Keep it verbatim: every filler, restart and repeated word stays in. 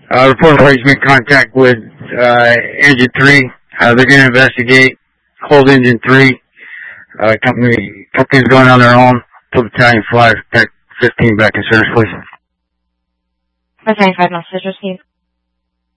Uh, report party's been in contact with, uh, engine three. Uh, they're gonna investigate, hold engine three. Uh, company, company's going on their own. Pull battalion fly, pack fifteen back in service, please. Battalion five, message received.